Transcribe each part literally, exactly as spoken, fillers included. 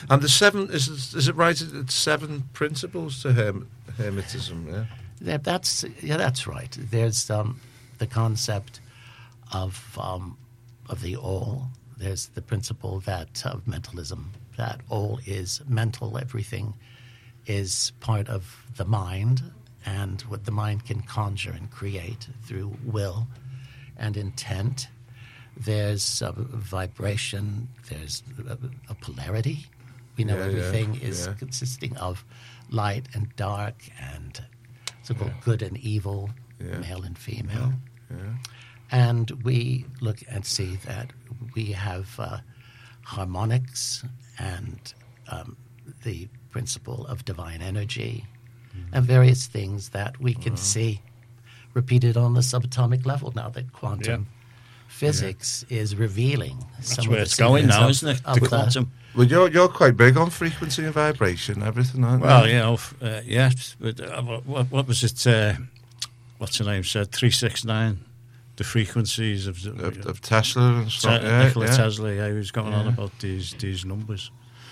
And the seven, is, is it right, it's seven principles to Herm, Hermetism, yeah? Yeah, that's, yeah, that's right. There's um, the concept of, um, of the all. There's the principle that of mentalism, that all is mental, everything is part of the mind, and what the mind can conjure and create through will and intent. There's a vibration, there's a, a polarity. We know yeah, everything yeah, is yeah. consisting of light and dark and so-called Yeah. good and evil, Yeah. male and female. Yeah. And we look and see that we have uh, harmonics and um, the principle of divine energy mm-hmm. and various things that we can Mm-hmm. see repeated on the subatomic level now that quantum Yeah. physics yeah. is revealing That's some where of the it's going now, secrets isn't it? of The the- quantum. Well, you're, you're quite big on frequency and vibration and everything, aren't Well, you? you know, f- uh, yeah. But uh, what, what was it? Uh, what's the name said? three six nine. The frequencies of, the, Of, of Tesla and Te- stuff. yeah, Nikola yeah. Tesla. Yeah, he was going on Yeah. about these these numbers.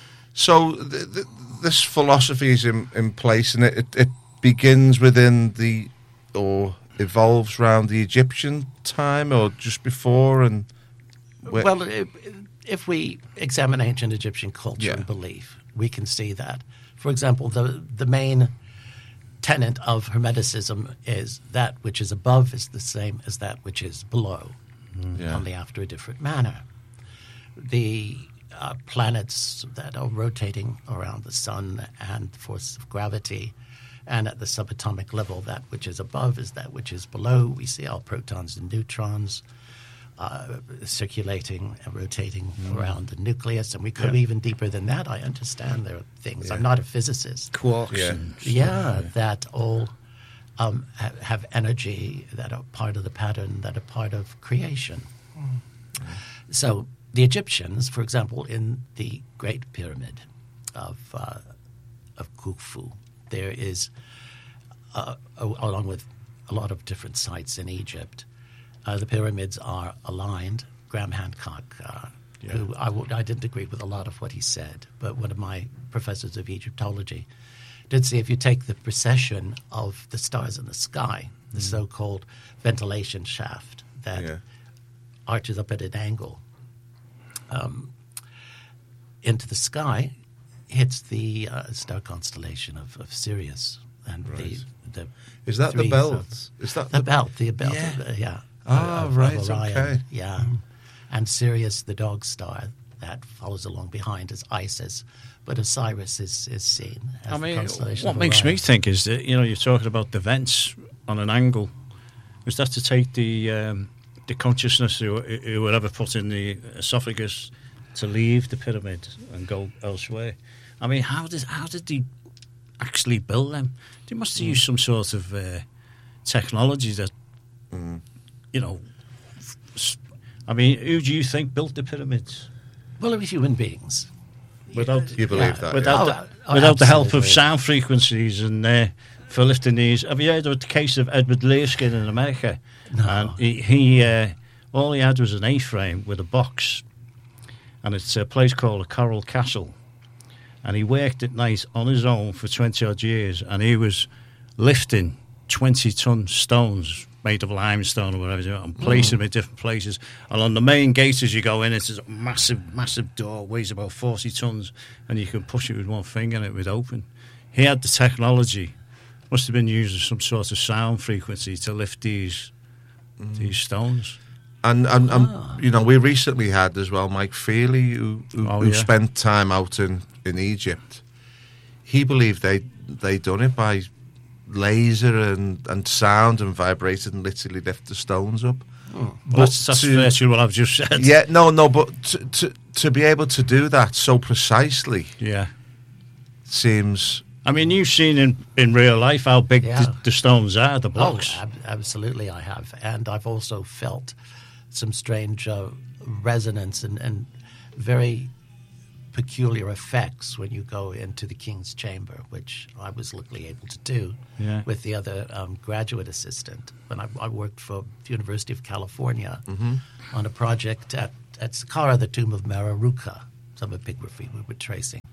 So th- th- this philosophy is in, in place, and it, it, it begins within the, or evolves around the Egyptian time, or just before, and where, Well, if, if we examine ancient Egyptian culture Yeah. and belief, we can see that. For example, the the main tenet of Hermeticism is that which is above is the same as that which is below, Yeah. only after a different manner. The uh, planets that are rotating around the sun and the force of gravity, and at the subatomic level, that which is above is that which is below. We see our protons and neutrons uh, circulating and rotating around the nucleus, and we go Yeah. even deeper than that. I understand there are things. Yeah. I'm not a physicist. Quarks. Yeah. And stuff, Yeah, that all um, ha- have energy that are part of the pattern, that are part of creation. So the Egyptians, for example, in the Great Pyramid of uh, of Khufu, there is, uh, a- along with a lot of different sites in Egypt, uh, the pyramids are aligned. Graham Hancock, uh, Yeah. who I, w- I didn't agree with a lot of what he said, but one of my professors of Egyptology did say if you take the precession of the stars in the sky, the so-called ventilation shaft that Yeah. arches up at an angle um, into the sky, hits the uh, star constellation of, of Sirius. And Right. the, the is that the three belt? suns- Is that The the belt, the belt, Yeah. of, uh, yeah. Ah, of- of right, Orion, okay. Yeah. And Sirius, the dog star, that follows along behind is Isis, but Osiris is, is seen as I the mean, constellation what of makes me Orion. think is that, you know, you're talking about the vents on an angle. Was that to take the um, the consciousness who, who were ever put in the esophagus to leave the pyramid and go elsewhere? I mean, how did how did they actually build them? They must have used some sort of uh, technology that, you know. f- s- I mean, who do you think built the pyramids? Well, it was human beings. Without You believe Yeah. that? without Oh, the, oh, without the help of absolutely. sound frequencies and uh, for lifting these. Have you heard of the case of Edward Learskin in America? No. And he, he uh, all he had was an A-frame with a box, and it's a place called a Coral Castle. And he worked at night on his own for twenty odd years, and he was lifting twenty ton stones made of limestone or whatever, and placing them in different places. And on the main gate as you go in, it's a massive, massive door, weighs about forty tons, and you can push it with one finger and it would open. He had the technology, must have been using some sort of sound frequency to lift these these stones. And, and, and you know, we recently had as well Mike Feely, who, who, Oh, who yeah. spent time out in, in Egypt. He believed they they done it by laser and, and sound and vibrated and literally lift the stones up. Well, that's that's to- virtually what I've just said. Yeah, no, no, but to, to to be able to do that so precisely Yeah. seems I mean, you've seen in, in real life how big Yeah. the, the stones are, the blocks. Oh, ab- absolutely, I have, and I've also felt some strange uh, resonance and, and very peculiar effects when you go into the King's Chamber, which I was luckily able to do Yeah. with the other um, graduate assistant when I, I worked for the University of California on a project at, at Saqqara, the tomb of Mararuka, some epigraphy we were tracing.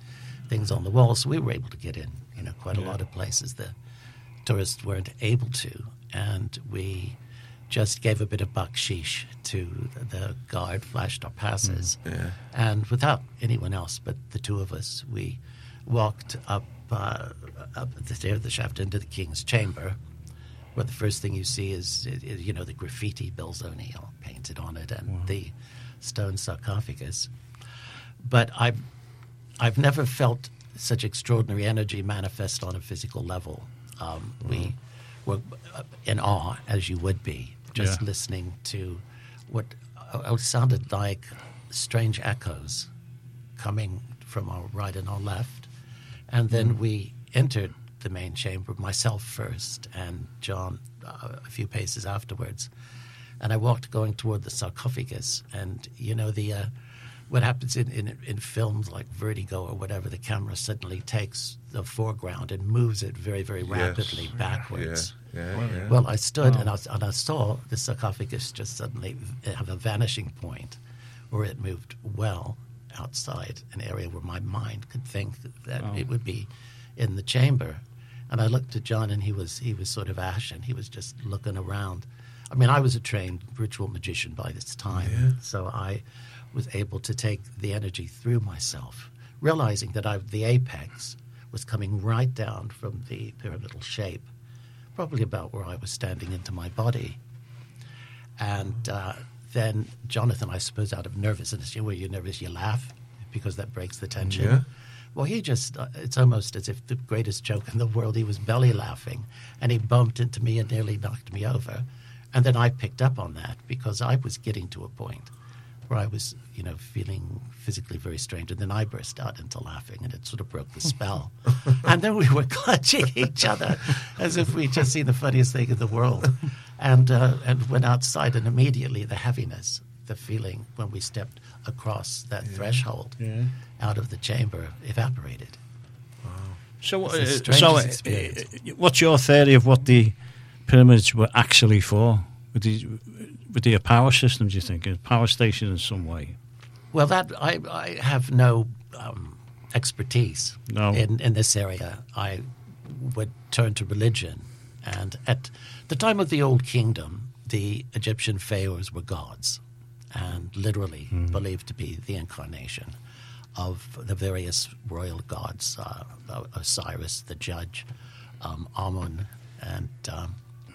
things on the wall, so we were able to get in. You know, quite a Yeah. lot of places the tourists weren't able to, and we just gave a bit of baksheesh to the guard, flashed our passes, Yeah. and without anyone else but the two of us, we walked up uh, up the stair of the shaft into the king's chamber, where the first thing you see is, is you know, the graffiti Belzoni painted on it and Wow. the stone sarcophagus. But I've I've never felt such extraordinary energy manifest on a physical level. Um, we were in awe, as you would be, just Yeah. listening to what uh, sounded like strange echoes coming from our right and our left. And then we entered the main chamber, myself first, and John uh, a few paces afterwards. And I walked going toward the sarcophagus, and, you know, the... Uh, what happens in, in, in films like Vertigo or whatever, the camera suddenly takes the foreground and moves it very, very rapidly Yes. backwards. Yeah, yeah, yeah. Well, I stood Wow. and, I, and I saw the sarcophagus just suddenly have a vanishing point where it moved well outside an area where my mind could think that Wow. it would be in the chamber. And I looked at John, and he was he was sort of ashen. He was just looking around. I mean, I was a trained ritual magician by this time, Yeah. so I was able to take the energy through myself, realizing that I, the apex was coming right down from the pyramidal shape, probably about where I was standing into my body. And uh, then Jonathan, I suppose, out of nervousness, you know, where you're nervous, you laugh because that breaks the tension. Yeah. Well, he just, uh, it's almost as if the greatest joke in the world, he was belly laughing, and he bumped into me and nearly knocked me over. And then I picked up on that because I was getting to a point where I was, you know, feeling physically very strange. And then I burst out into laughing, and it sort of broke the spell. And then we were clutching each other as if we'd just seen the funniest thing in the world. And, uh, and went outside, and immediately the heaviness, the feeling when we stepped across that threshold Yeah. out of the chamber evaporated. So, It's the uh, strangest so uh, experience. uh, what's your theory of what the pyramids were actually for? Were they, were they a power system, do you think? A power station in some way? Well, that I, I have no um, expertise No. in, in this area. I would turn to religion. And at the time of the Old Kingdom, the Egyptian pharaohs were gods and literally believed to be the incarnation of the various royal gods, uh, Osiris, the judge, um, Amun, and um,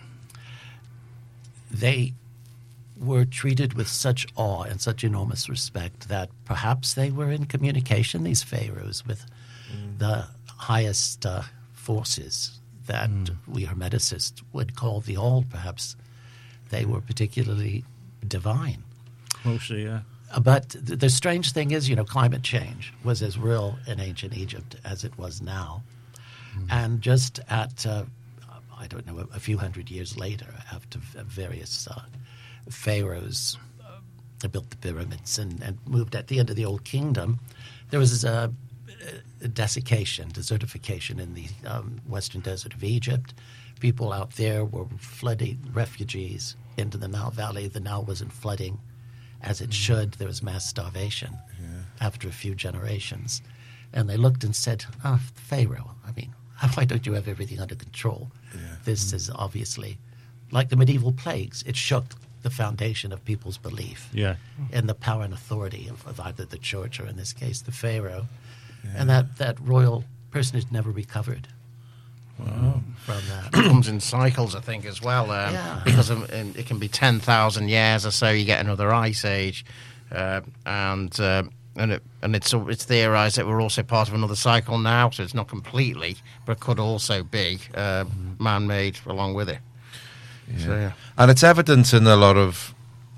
they were treated with such awe and such enormous respect that perhaps they were in communication, these pharaohs, with the highest uh, forces that we Hermeticists would call the all. Perhaps they were particularly divine. Mostly, yeah. Uh, But th- the strange thing is, you know, climate change was as real in ancient Egypt as it was now. And just at, uh, I don't know, a, a few hundred years later, after v- various uh, pharaohs uh, built the pyramids and, and moved at the end of the Old Kingdom, there was a, a desiccation, desertification in the um, western desert of Egypt. People out there were flooding, refugees into the Nile Valley. The Nile wasn't flooding as it should. There was mass starvation after a few generations. And they looked and said, oh, Pharaoh, I mean, why don't you have everything under control? This is obviously like the medieval plagues. It shook the foundation of people's belief Yeah. in the power and authority of, of either the church or, in this case, the Pharaoh. And that, that royal personage never recovered from that. Comes in cycles, I think, as well. Um, Yeah. Because of, and it can be ten thousand years or so. You get another ice age, uh, and uh, and it, and it's it's theorised that we're also part of another cycle now. So it's not completely, but could also be uh, man-made along with it. So, yeah. And it's evident in a lot of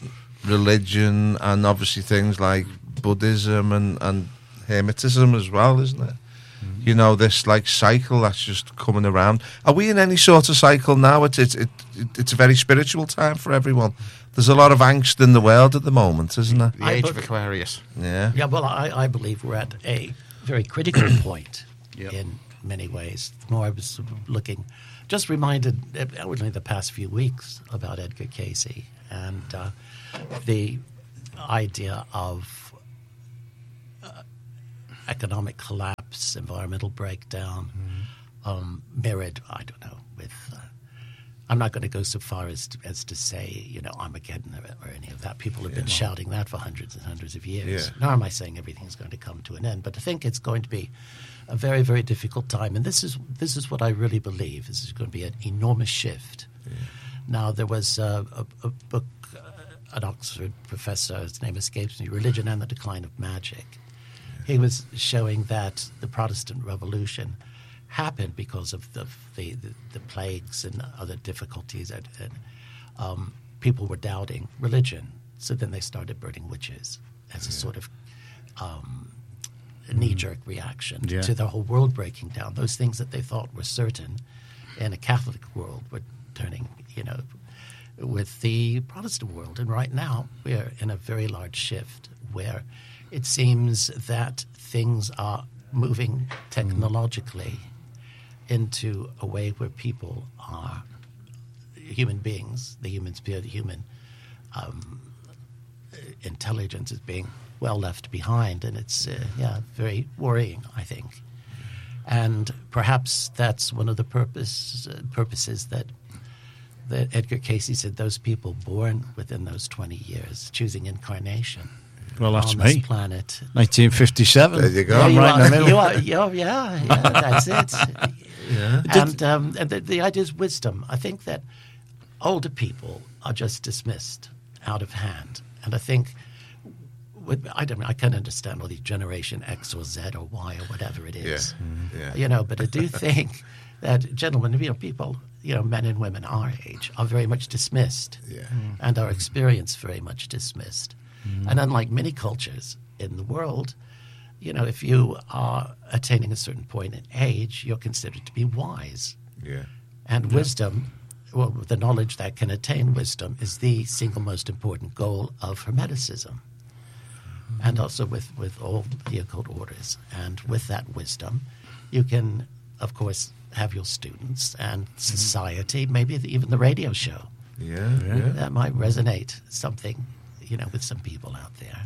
religion and obviously things like Buddhism and, and Hermetism as well, isn't it? You know, this like cycle that's just coming around. Are we in any sort of cycle now? It's it's it, it, it's a very spiritual time for everyone. There's a lot of angst in the world at the moment, isn't there? The I age bu- of Aquarius. Yeah. Yeah, well, I, I believe we're at a very critical point Yep. in many ways. The more I was looking, just reminded, uh, only the past few weeks, about Edgar Cayce and uh, the idea of uh, economic collapse collapse, environmental breakdown, um, mirrored, I don't know, with... Uh, I'm not going to go so far as to, as to say, you know, Armageddon or, or any of that. People have Yeah, been no. shouting that for hundreds and hundreds of years. Yeah. Nor am I saying everything's going to come to an end, but I think it's going to be a very, very difficult time. And this is this is what I really believe. This is going to be an enormous shift. Yeah. Now, there was a, a, a book, uh, an Oxford professor, his name escapes me, Religion and the Decline of Magic. He was showing that the Protestant Revolution happened because of the the, the, the plagues and other difficulties, and, and um, people were doubting religion. So then they started burning witches as a sort of um, a knee-jerk reaction Yeah. to the whole world breaking down. Those things that they thought were certain in a Catholic world were turning, you know, with the Protestant world. And right now we're in a very large shift where it seems that things are moving technologically into a way where people are human beings, the human spirit, the human um, intelligence is being well left behind, and it's uh, yeah very worrying, I think. And perhaps that's one of the purpose uh, purposes that that Edgar Casey said. Those people born within those twenty years, choosing incarnation. Well, that's on this me. planet. nineteen fifty-seven. There you go. Yeah, I'm you right in the are- middle. You are, you are- yeah, yeah, that's it. Yeah. And, um, and the, the idea is wisdom. I think that older people are just dismissed out of hand. And I think, with, I don't I can understand all these Generation X or Z or Y or whatever it Yeah. is. Yeah. You know, but I do think that gentlemen, you know, people, you know, men and women our age are very much dismissed. Yeah. And our experience very much dismissed. And unlike many cultures in the world, you know, if you are attaining a certain point in age, you're considered to be wise. Yeah. And wisdom, well, the knowledge that can attain wisdom is the single most important goal of Hermeticism. And also with, with all the occult orders. And with that wisdom, you can, of course, have your students and society, maybe the, even the radio show. Yeah. Yeah. That might resonate something, you know, with some people out there.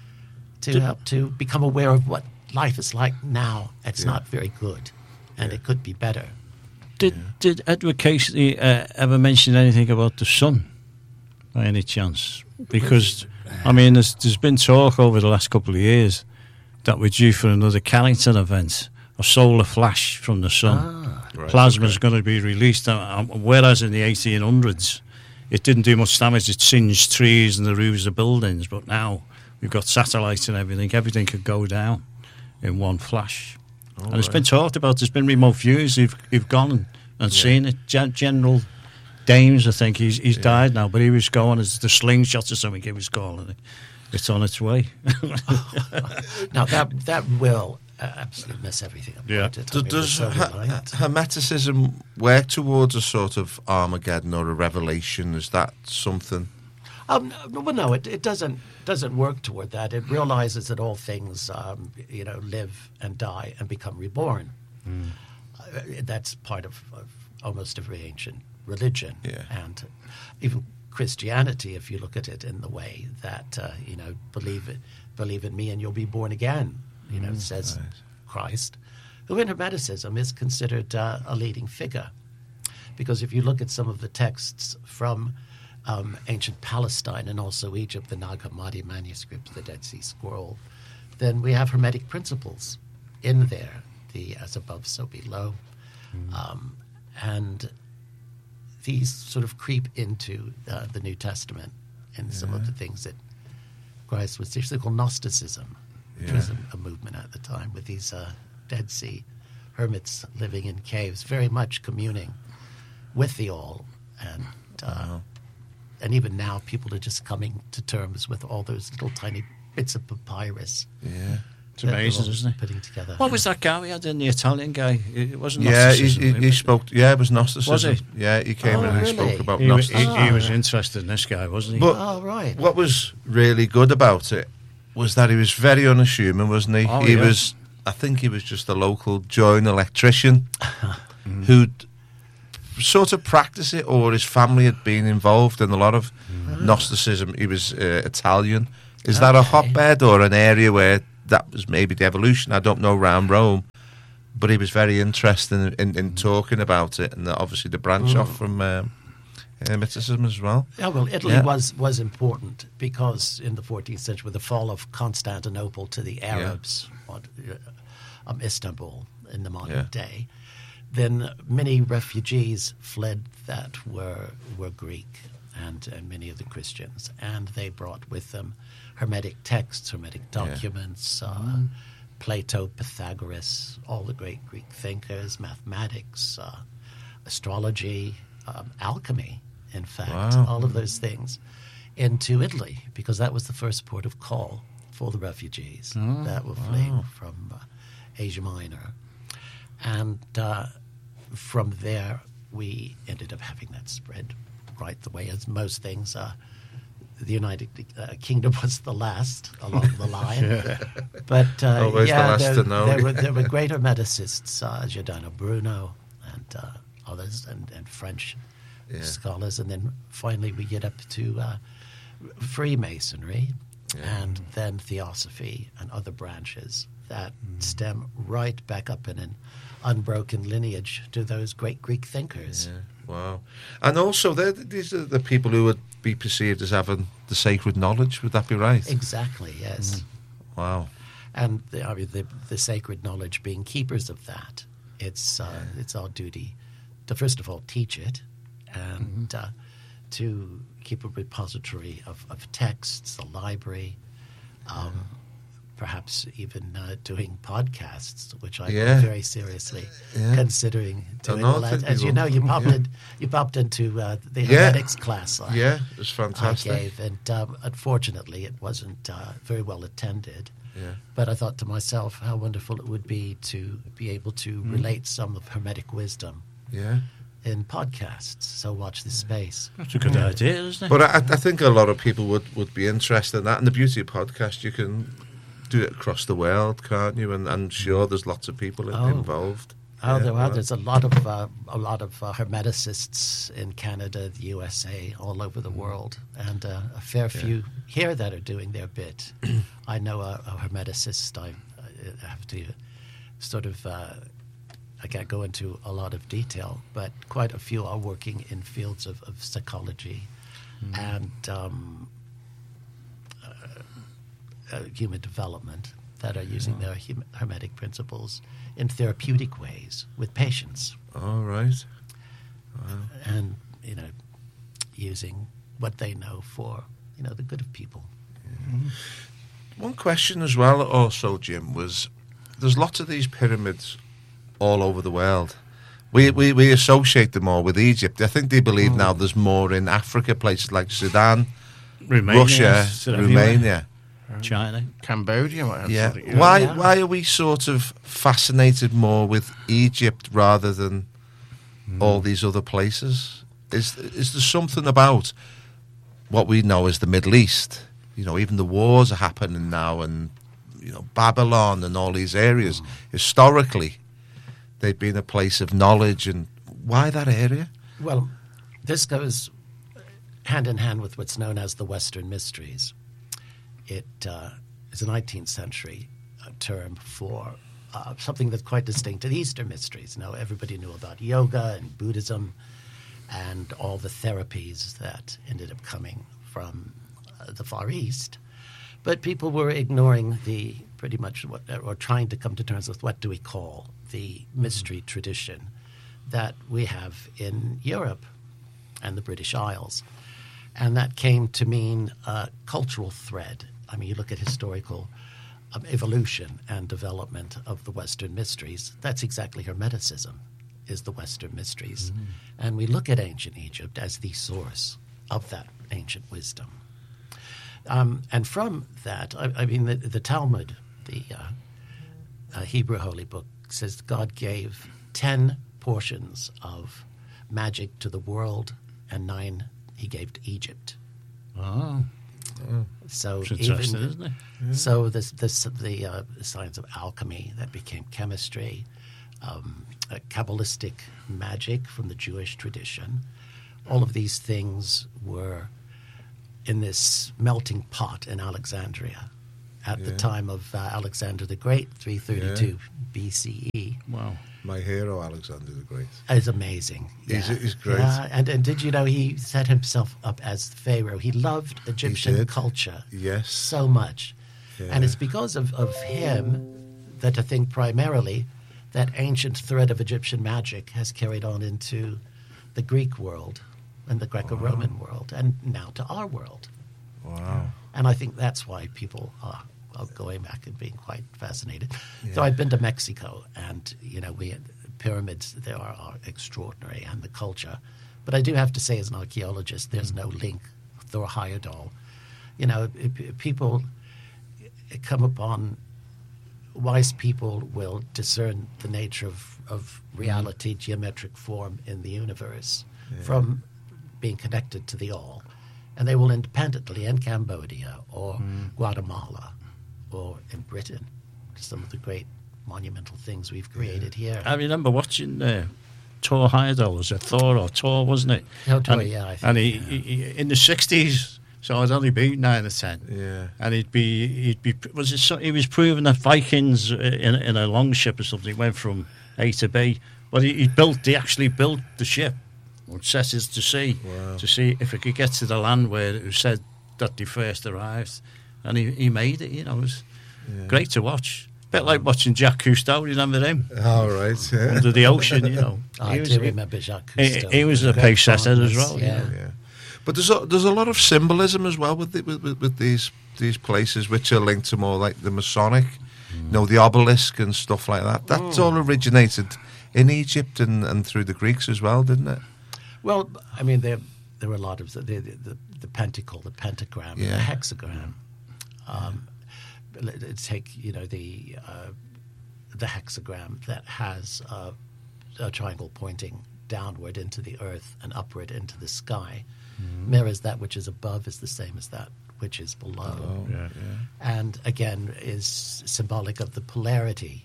To help to become aware of what life is like now. It's Yeah. not very good, and it could be better. Did did Edward Casey uh, ever mention anything about the sun, by any chance? Because, I mean, there's, there's been talk over the last couple of years that we're due for another Carrington event, a solar flash from the sun. Ah. Right, Plasma's okay. going to be released, uh, um, whereas in the eighteen hundreds, it didn't do much damage. It singed trees and the roofs of buildings, but now we've got satellites and everything. Everything could go down in one flash. All and it's right. been talked about. There's been remote viewers who've, who've gone and, and Yeah. seen it. Gen- General Dames, I think, he's he's Yeah. died now, but he was going as the slingshot or something he was calling it. It's on its way. Now, that that will uh, absolutely mess everything up. Yeah. won't it? I Does, mean, does the solar Her- light. Hermeticism work towards a sort of Armageddon or a revelation? Is that something? Um, no, well, no, it, it doesn't doesn't work toward that. It realizes that all things, um, you know, live and die and become reborn. Uh, that's part of, of almost every ancient religion, Yeah. and even Christianity. If you look at it in the way that uh, you know, believe it, believe in me, and you'll be born again. You know, says right. Christ, who in Hermeticism is considered uh, a leading figure, because if you look at some of the texts from um, ancient Palestine and also Egypt, the Nag Hammadi manuscript, the Dead Sea Scroll, then we have Hermetic principles in there, the as above, so below. Um, and these sort of creep into uh, the New Testament and some of the things that Christ was teaching. They're called Gnosticism, which was a, a movement at the time with these uh, Dead Sea hermits living in caves, very much communing with the all. And uh, and even now, people are just coming to terms with all those little tiny bits of papyrus. Yeah. It's amazing, isn't it? Putting together. What was that guy we had in, the Italian guy? It wasn't Yeah, he, Gnosticism, he, it he was- spoke. Yeah, it was Gnosticism. Was he? Yeah, he came Oh, in and he really? spoke about He, was- he, Gnosticism. he was interested in this guy, wasn't he? But Oh, right. what was really good about it was that he was very unassuming, wasn't he? Oh, he yeah. was. I think he was just a local joint electrician who'd sort of practice it, or his family had been involved in a lot of Gnosticism. He was uh, Italian. Is that a Okay. hotbed or an area where that was maybe the evolution? I don't know around Rome, but he was very interested in, in, in talking about it, and obviously the branch Mm. off from um, Hermeticism as well. Yeah, well, Italy Yeah. was, was important because in the fourteenth century, with the fall of Constantinople to the Arabs, on, uh, um, Istanbul in the modern Yeah. day, then many refugees fled that were were Greek and, and many of the Christians, and they brought with them Hermetic texts, Hermetic documents, uh, Plato, Pythagoras, all the great Greek thinkers, mathematics, uh, astrology, um, alchemy, in fact, Wow. all of those things into Italy, because that was the first port of call for the refugees that were fleeing from uh, Asia Minor. And uh, from there, we ended up having that spread right the way as most things. Uh, the United uh, Kingdom was the last along the line. But uh, Always the yeah, last there, to know. there, were, there were great Hermeticists, uh, Giordano Bruno and uh, others, and, and French Yeah. scholars. And then finally we get up to uh, Freemasonry Yeah. and then Theosophy and other branches that stem right back up in an unbroken lineage to those great Greek thinkers. Yeah. Wow. And also, they're- these are the people who would be perceived as having the sacred knowledge. Would that be right? Exactly, yes. Wow. And the, I mean, the, the sacred knowledge being keepers of that. It's uh, it's our duty to first of all teach it, and uh, to keep a repository of, of texts, a library, um, perhaps even uh, doing podcasts, which I'm Yeah. very seriously Yeah. considering doing. know Well, as, that as you you know, will. you popped Yeah. in, you popped into uh, the Yeah. hermetics class. I, Yeah, it was I fantastic. gave, and um, unfortunately, it wasn't uh, very well attended. Yeah. But I thought to myself how wonderful it would be to be able to Mm. relate some of Hermetic wisdom Yeah. in podcasts. So watch this space. That's a good idea, isn't it? But I, I think a lot of people would, would be interested in that. And the beauty of podcast, you can do it across the world, can't you? And I'm sure there's lots of people in- Oh. involved. Oh, Yeah, there are. well, There's a lot of uh, a lot of uh, Hermeticists in Canada, the U S A, all over the world, and uh, a fair few here that are doing their bit. I know a, a Hermeticist. I, I have to sort of. Uh, I can't go into a lot of detail, but quite a few are working in fields of, of psychology and um, uh, uh, human development that are using their hum- hermetic principles in therapeutic ways with patients, All right. and you know, using what they know for you know the good of people. One question as well, also, Jim, was there's lots of these pyramids all over the world. We, we, we associate them all with Egypt. I think they believe now there's more in Africa, places like Sudan, Romania, Russia, it's everywhere. Romania. China. Cambodia. might have Yeah. something, you know. Why Yeah. why are we sort of fascinated more with Egypt rather than all these other places? Is is there something about what we know as the Middle East? You know, even the wars are happening now, and you know Babylon and all these areas. Historically, they've been a place of knowledge, and why that area? Well, this goes hand in hand with what's known as the Western Mysteries. It uh, is a nineteenth century uh, term for uh, something that's quite distinct to the Eastern Mysteries. Now, everybody knew about yoga and Buddhism and all the therapies that ended up coming from uh, the Far East. But people were ignoring the pretty much what, or trying to come to terms with what do we call the mystery tradition that we have in Europe and the British Isles. And that came to mean a cultural thread. I mean, you look at historical um, evolution and development of the Western mysteries. That's exactly Hermeticism, is the Western mysteries. And we look at ancient Egypt as the source of that ancient wisdom. Um, and from that, I, I mean, the, the Talmud, the uh, uh, Hebrew holy book, says God gave ten portions of magic to the world, and nine he gave to Egypt. Oh, So it's interesting, even isn't it? so, this this the uh, science of alchemy that became chemistry, um, uh, Kabbalistic magic from the Jewish tradition, all of these things were in this melting pot in Alexandria at the Yeah. time of uh, Alexander the Great, three thirty-two B C E. Wow. My hero, Alexander the Great. Is amazing. He's- Yeah. he's great. Yeah, and, and did you know he set himself up as Pharaoh? He loved Egyptian did. culture Yes. so much. Yeah. And it's because of, of him that I think primarily that ancient thread of Egyptian magic has carried on into the Greek world and the Greco-Roman world and now to our world. Wow. And I think that's why people are, are going back and being quite fascinated. So I've been to Mexico, and you know, we pyramids there are, are extraordinary, and the culture. But I do have to say, as an archaeologist, there's no link. Thor Heyerdahl, you know, it, it- people come upon wise people will discern the nature of, of reality, geometric form in the universe from being connected to the all. And they will independently in Cambodia or Guatemala or in Britain, some of the great monumental things we've created here. I remember watching uh, Thor Heyerdahl, was it Thor or Thor, wasn't it? Oh, Thor, and, yeah, I think, and he, yeah. he, he in the sixties, so I'd only be nine or ten. Yeah. And he'd be, he'd be, was it? So, he was proving that Vikings uh, in, in a long ship or something went from A to B. But he, he built, he actually built the ship, which set us to sea, Wow. to see if it could get to the land where it was said that they first arrived. And he, he made it. You know, it was great to watch. Bit like watching Jacques Cousteau. Remember him? All right. Yeah. Under the ocean, you know. I He was- do remember Jacques he, Cousteau. he was a Great pace setter as fondness, well. you Yeah. know. Yeah. But there's a, there's a lot of symbolism as well with, the, with, with with these these places, which are linked to more like the Masonic, you know, the obelisk and stuff like that. That's all originated in Egypt and, and through the Greeks as well, didn't it? Well, I mean, there there were a lot of the the, the, the pentacle, the pentagram, Yeah. the hexagram. Um, let- let's take you know the uh, the hexagram that has uh, a triangle pointing downward into the earth and upward into the sky, mirrors that which is above is the same as that which is below, Yeah. and again is symbolic of the polarity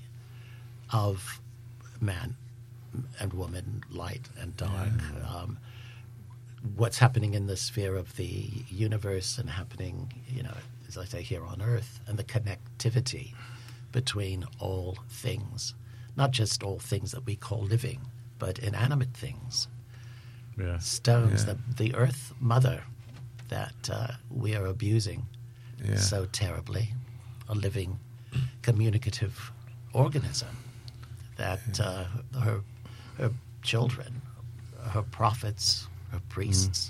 of man and woman, light and dark. Um, what's happening in the sphere of the universe and happening, you know, as I say, here on Earth, and the connectivity between all things, not just all things that we call living, but inanimate things, Yeah. stones, Yeah. the, the Earth Mother that uh, we are abusing Yeah. so terribly, a living, communicative organism that uh, her her children, her prophets, her priests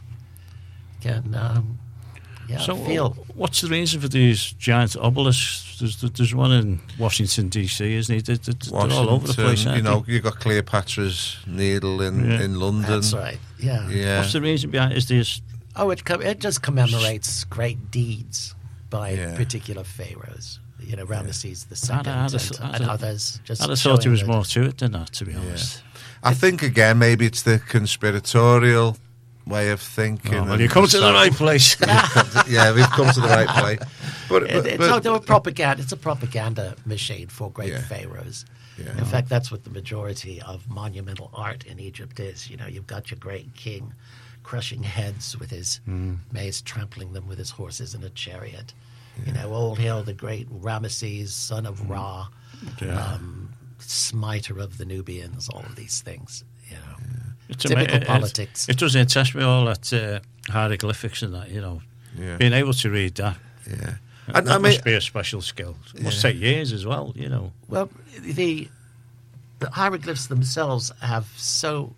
can um, yeah, So, feel. what's the reason for these giant obelisks? There's, there's one in Washington D C, isn't he? They're, they're, they're all over the place. you aren't know, they? you got Cleopatra's Needle in, Yeah. in London. That's right. Yeah. Yeah. What's the reason behind it? Is this? Oh, it com- it just commemorates great deeds by Yeah. particular pharaohs. You know, Ramesses the I'd- second I'd have and, th- I'd and have- others. Just I'd have thought there showing was that- more to it than that, to be honest. I think again maybe it's the conspiratorial way of thinking. Oh, well, and you come to the so- right place. Yeah, we've come to the right place. But, It, but, it's, but- not, they're a propaganda, it's a propaganda machine for great Yeah. pharaohs. Yeah. In fact, that's what the majority of monumental art in Egypt is. You know, you've got your great king crushing heads with his mace, trampling them with his horses in a chariot. You know, old hail the great Ramesses, son of Ra, Yeah. um, smiter of the Nubians, all of these things. You know, It's typical ama- it- politics. It, it does interest me all that uh, hieroglyphics and that, you know. Yeah. Being able to read that. yeah. That And I mean, must be a special skill. It must Yeah. take years as well, you know. Well, the the hieroglyphs themselves have so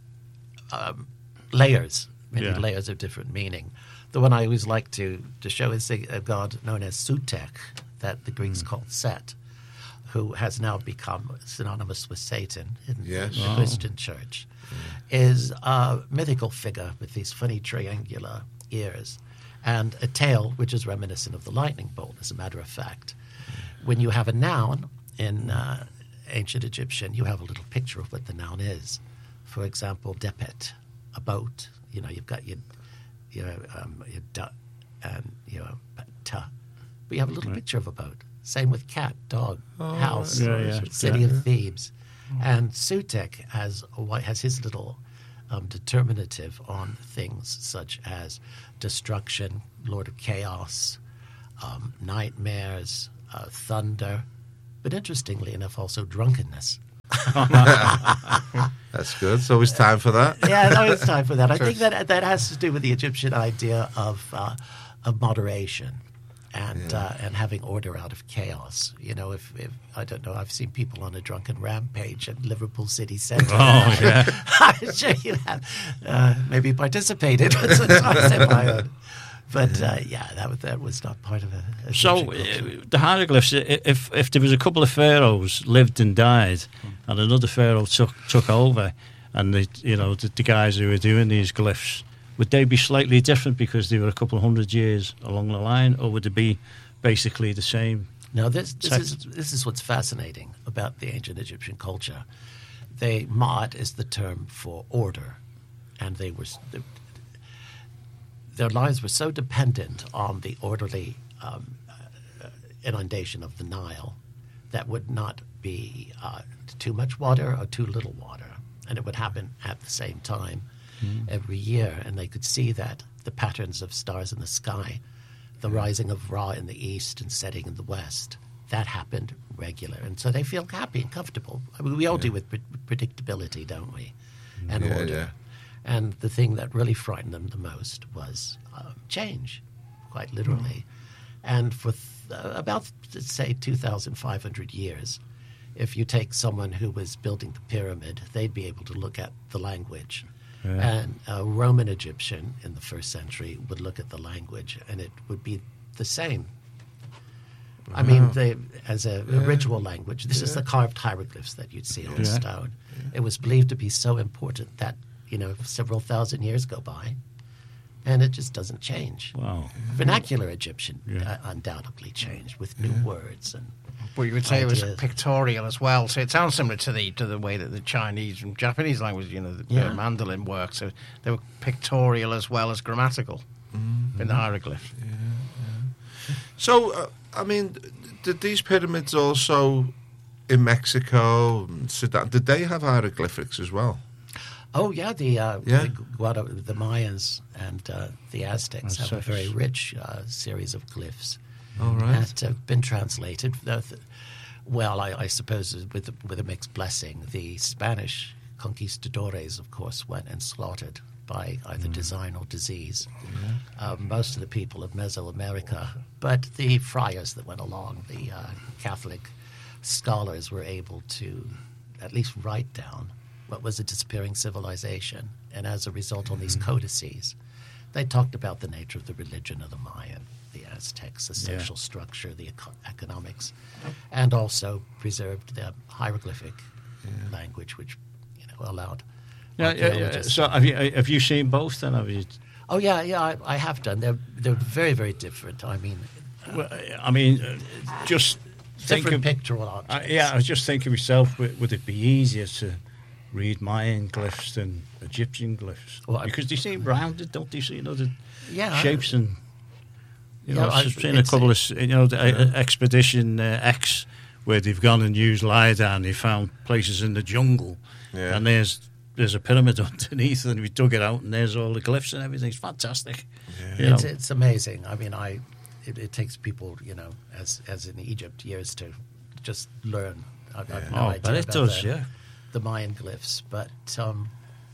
um, layers, many Yeah. layers of different meaning. The one I always like to, to show is a, a god known as Sutek, that the Greeks called Set, who has now become synonymous with Satan in Yes. the Wow. Christian church, is a mythical figure with these funny triangular ears and a tail which is reminiscent of the lightning bolt, as a matter of fact. When you have a noun in uh, ancient Egyptian, you have a little picture of what the noun is. For example, depet, a boat. You know, you've got your your, um, your da and your ta, but you have a little picture of a boat. Same with cat, dog, house, Yeah, yeah. city Yeah. of Thebes, and Sutek has a, wi- has his little um, determinative on things such as destruction, Lord of Chaos, um, nightmares, uh, thunder, but interestingly enough, also drunkenness. That's good. It's always time for that. Yeah, no, it's time for that. I think that that has to do with the Egyptian idea of uh, of moderation and uh, and having order out of chaos. You know, if, if I don't know, I've seen people on a drunken rampage at Liverpool city centre. Oh, yeah. I'm sure you have uh, maybe participated, but sometimes in my own. But uh, yeah, that was, that was not part of a. a So Egyptian culture. uh, the hieroglyphs, i- if if there was a couple of pharaohs lived and died, and another pharaoh took took over, and the you know the, the guys who were doing these glyphs, would they be slightly different because they were a couple of hundred years along the line, or would they be basically the same? No, this this is text? this is what's fascinating about the ancient Egyptian culture. They Ma'at is the term for order, and they were their lives were so dependent on the orderly um, uh, inundation of the Nile that would not be uh, too much water or too little water, and it would happen at the same time every year, and they could see that the patterns of stars in the sky, the rising of Ra in the east and setting in the west, that happened regular. And so they feel happy and comfortable. I mean, we all do with pre- predictability, don't we? And Yeah, order. yeah. And the thing that really frightened them the most was uh, change, quite literally. And for th- uh, about, let's say, two thousand five hundred years, if you take someone who was building the pyramid, they'd be able to look at the language. And a Roman Egyptian in the first century would look at the language, and it would be the same. I mean, they, as a, a ritual language, this is the carved hieroglyphs that you'd see on Yeah. stone. It was believed to be so important that, you know, several thousand years go by, and it just doesn't change. Wow. Vernacular Egyptian Yeah. uh, undoubtedly changed with new words and But you would say it was ideas. pictorial as well, so it sounds similar to the to the way that the Chinese and Japanese language, you know, the Yeah. uh, Mandarin works. So they were pictorial as well as grammatical in the hieroglyph. So, uh, I mean, did these pyramids also in Mexico, Sudan, did they have hieroglyphics as well? Oh yeah, the uh, Yeah. the, Guada, the Mayas and uh, the Aztecs have a Aztecs. very rich uh, series of glyphs All right. that have been translated. Uh, th- Well, I, I suppose with a, with a mixed blessing, the Spanish conquistadores, of course, went and slaughtered by either design or disease uh, most of the people of Mesoamerica. But the friars that went along, the uh, Catholic scholars, were able to at least write down what was a disappearing civilization. And as a result, on these codices, they talked about the nature of the religion of the Mayan, the Aztecs, the Yeah. social structure, the eco- economics, and also preserved the hieroglyphic language, which you know allowed. Yeah, yeah, yeah. archaeologists- So have you have you seen both then? Have you? Oh yeah, yeah, I, I have done. They're they're very very different. I mean, Well, I mean, uh, just different thinking. pictorial Uh, objects. yeah, I was just thinking myself, would, would it be easier to read Mayan glyphs than Egyptian glyphs? Well, I- because they seem rounded, don't they? See, you know, the Yeah, I- shapes and. You know, Yeah, I've I- seen a it's- couple of, s- you know, the, uh, Expedition uh, X, where they've gone and used LiDAR and they found places in the jungle. Yeah. And there's there's a pyramid underneath, and we dug it out, and there's all the glyphs and everything. It's fantastic. You know. It's, it's amazing. I mean, I it, it takes people, you know, as as in Egypt, years to just learn. I, I have no Oh, idea but it about does, the, yeah. the Mayan glyphs, but um,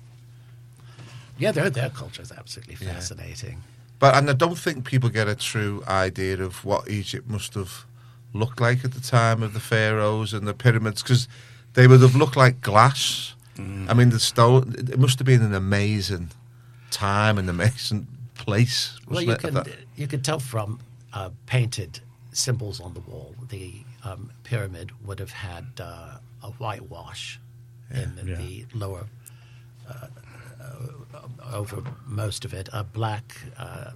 yeah, their their culture is absolutely fascinating. But and I don't think people get a true idea of what Egypt must have looked like at the time of the pharaohs and the pyramids, because they would have looked like glass. I mean, the stone. It must have been an amazing time, an amazing place. Well, wasn't you it, can that- you can tell from uh, painted symbols on the wall. The um, pyramid would have had uh, a whitewash in the, Yeah. the lower uh, uh, over most of it, a black uh,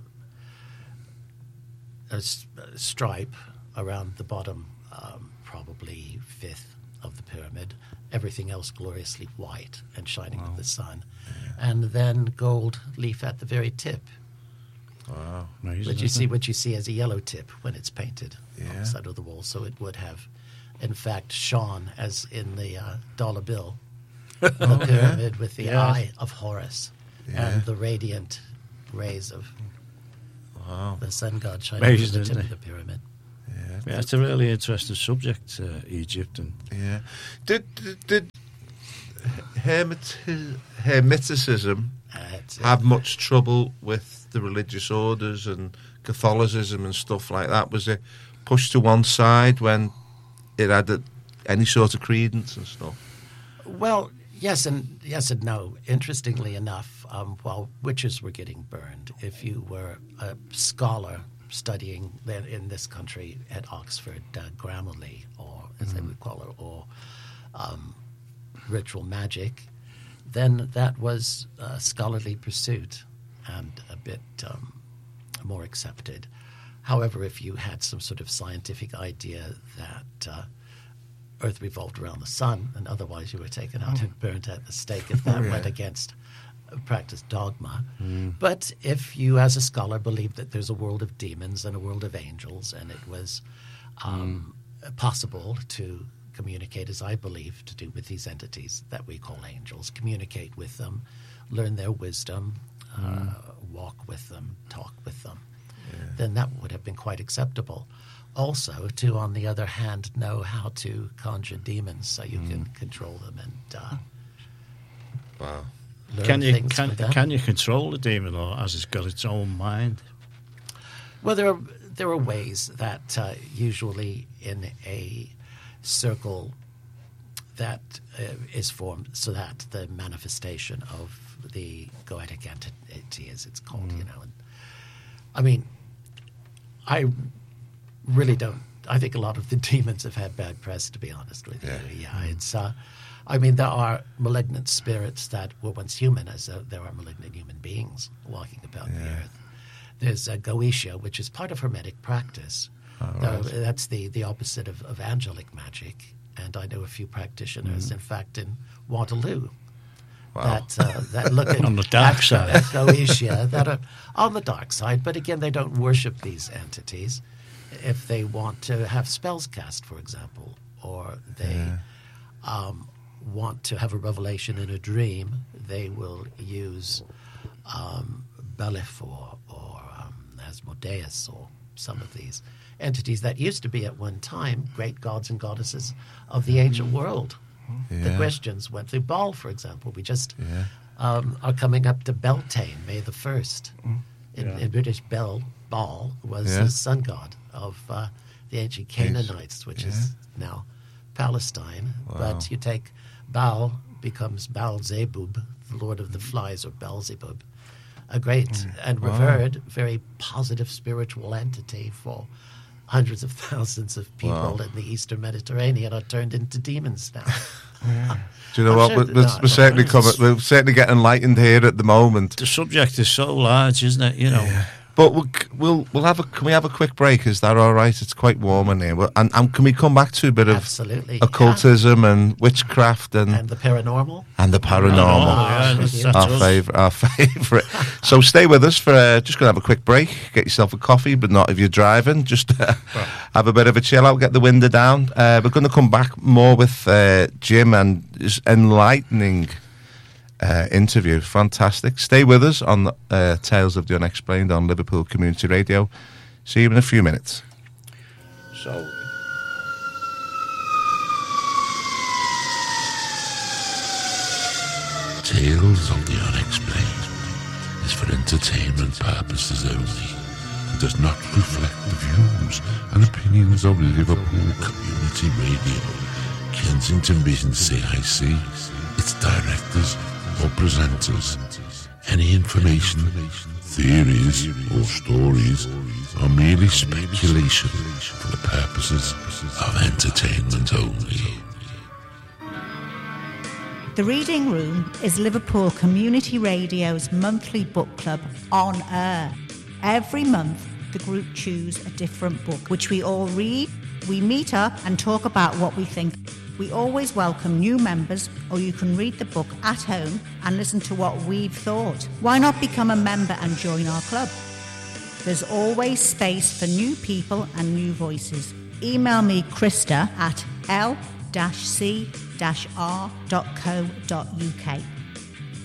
a s- a stripe around the bottom, um, probably fifth of the pyramid. Everything else gloriously white and shining with the sun, and then gold leaf at the very tip. Wow. Amazing, But you isn't see it? what you see as a yellow tip when it's painted on Yeah. the side of the wall. So it would have, in fact, shone as in the uh, dollar bill, the pyramid with the Yes. eye of Horus Yeah. and the radiant rays of Wow. the sun god shining Amazing, through the tip isn't of the pyramid. Yeah. Yeah, it's a really interesting subject, uh, Egypt, and Yeah. Did, did did Hermeti- Hermeticism That's it. have much trouble with the religious orders and Catholicism and stuff like that? Was it pushed to one side when it had a, any sort of credence and stuff? Well, yes and yes and no. Interestingly enough, um, while witches were getting burned, if you were a scholar studying then in this country at Oxford, uh, Grammarly, or as they would call it, or um, ritual magic, then that was a scholarly pursuit and a bit um, more accepted. However, if you had some sort of scientific idea that uh, Earth revolved around the sun, and otherwise you were taken out and burnt at the stake if that Oh, yeah. went against practiced dogma. But if you, as a scholar, believed that there's a world of demons and a world of angels, and it was um, possible to communicate, as I believe to do with these entities that we call angels, communicate with them, learn their wisdom, uh, walk with them, talk with them, then that would have been quite acceptable. Also, to, on the other hand, know how to conjure demons so you can control them and uh, Wow. learn Can you things can, with them. can you control the demon, or has it got its own mind? Well, there are there are ways that uh, usually in a circle that uh, is formed so that the manifestation of the goetic entity, as it's called, you know. And, I mean, I really don't. I think a lot of the demons have had bad press, to be honest with Yeah. you. Yeah, it's. Uh, I mean, there are malignant spirits that were once human, as uh, there are malignant human beings walking about the Yeah. earth. There's uh, Goetia, which is part of Hermetic practice. Uh, that's the, the opposite of, of angelic magic. And I know a few practitioners, in fact, in Waterloo, Wow. that uh, that look at On the dark at, side. at Goetia, that are on the dark side. But again, they don't worship these entities. If they want to have spells cast, for example, or they um, want to have a revelation in a dream, they will use um, Bellefor or um, Asmodeus or some of these entities that used to be at one time great gods and goddesses of the ancient world. The Yeah. Christians went through Baal, for example. We just Yeah. um, are coming up to Beltane, May the first. In, Yeah. in British, Bel, Baal was Yeah. the sun god of uh, the ancient Canaanites, which is now Palestine. But you take Baal, becomes Baal-Zebub, the lord of the flies, or Beelzebub, a great and revered, very positive spiritual entity for hundreds of thousands of people Wow. in the Eastern Mediterranean are turned into demons now. Do you know I'm what? sure We're, that- we're, no, we're certainly it's- coming, we're certainly getting enlightened here at the moment. The subject is so large, isn't it? You know. But we'll we'll, we'll have a can we have a quick break? Is that all right? It's quite warm in here. Well, And, and can we come back to a bit of Absolutely. occultism and witchcraft and And the paranormal. and the paranormal? Oh, yeah, that's, that's our us. favorite, our favorite. So stay with us for uh, just gonna have a quick break. Get yourself a coffee, but not if you're driving. Just uh, have a bit of a chill out. Get the window down. Uh, we're going to come back more with uh, Jim and his enlightening uh, interview. Fantastic. Stay with us on uh, Tales of the Unexplained on Liverpool Community Radio. See you in a few minutes. So. Tales of the Unexplained is for entertainment purposes only and does not reflect the views and opinions of Liverpool Community Radio, Kensington Vision C I C, its directors or presenters. Any information, theories or stories are merely speculation for the purposes of entertainment only. The Reading Room is Liverpool Community Radio's monthly book club on air. Every month, the group choose a different book, which we all read. We meet up and talk about what we think. We always welcome new members, or you can read the book at home and listen to what we've thought. Why not become a member and join our club? There's always space for new people and new voices. Email me, Krista, at l c r dot co dot uk.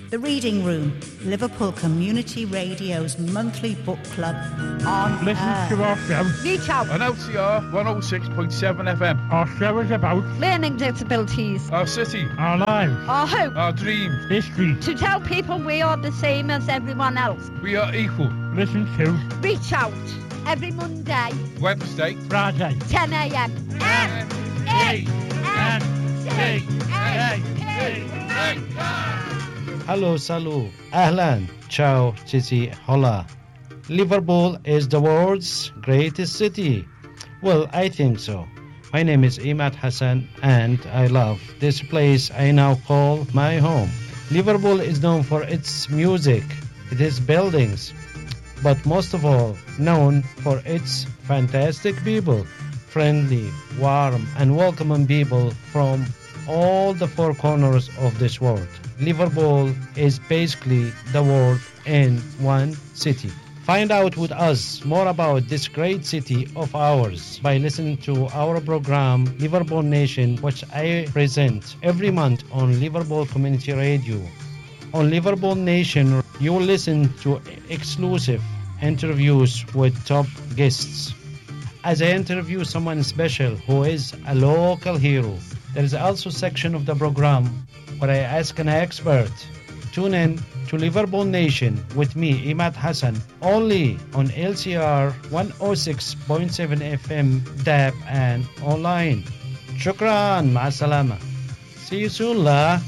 The Reading Room, Liverpool Community Radio's monthly book club on Listen air. to our show Reach out. on L C R one oh six point seven F M. Our show is about Learning disabilities. our city, our lives, Our hope. our dreams, history. To tell people we are the same as everyone else. We are equal. Listen to Reach out. Every Monday, Wednesday, Friday. ten a.m. M A N C A P. Hello, salut, ahlan, ciao, titi, hola. Liverpool is the world's greatest city. Well, I think so. My name is Imad Hassan and I love this place I now call my home. Liverpool is known for its music, its buildings, but most of all known for its fantastic people, friendly, warm and welcoming people from all the four corners of this world. Liverpool is basically the world in one city. Find out with us more about this great city of ours by listening to our program Liverpool Nation, which I present every month on Liverpool Community Radio. On Liverpool Nation, you will listen to exclusive interviews with top guests. As I interview someone special who is a local hero, there is also a section of the program where I ask an expert. Tune in to Liverpool Nation with me, Imad Hassan, only on L C R one oh six point seven F M, D A B and online. Shukran, ma'a salama. See you soon, la.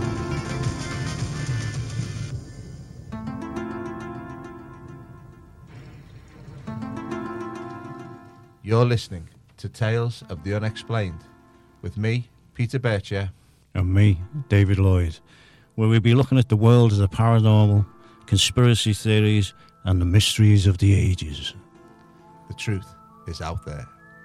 You're listening to Tales of the Unexplained with me, Peter Bircher. And me, David Lloyd, where we'll be looking at the world of the paranormal, conspiracy theories, and the mysteries of the ages. The truth is out there.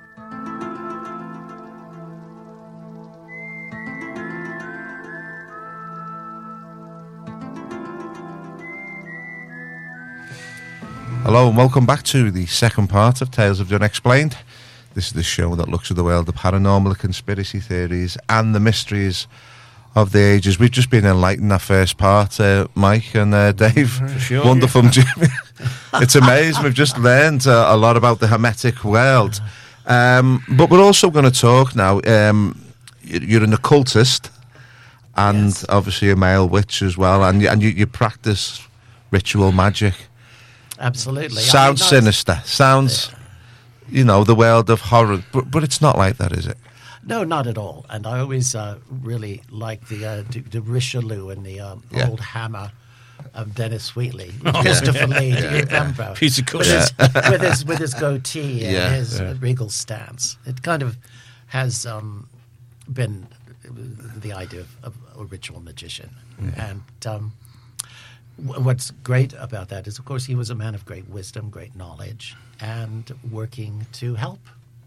Hello and welcome back to the second part of Tales of the Unexplained. This is the show that looks at the world of paranormal, conspiracy theories and the mysteries of the ages. We've just been enlightened that first part, uh, Mike and uh, Dave. For sure, Wonderful, Jimmy. It's amazing. We've just learned uh, a lot about the Hermetic world. Um, but we're also going to talk now. Um, you're an occultist and Yes. obviously a male witch as well, and you, and you, you practice ritual magic. Absolutely. I Sounds mean, no, sinister. Sounds, you know, the world of horror. But, but it's not like that, is it? No, not at all. And I always uh, really like the uh, the, the Richelieu and the um, Yeah. old hammer of Dennis Wheatley, Christopher Lee. Do you remember? Peter with Cushing. his, with his with his goatee and Yeah. his Yeah. regal stance. It kind of has um, been the idea of, of a ritual magician. And um, w- what's great about that is, of course, he was a man of great wisdom, great knowledge, and working to help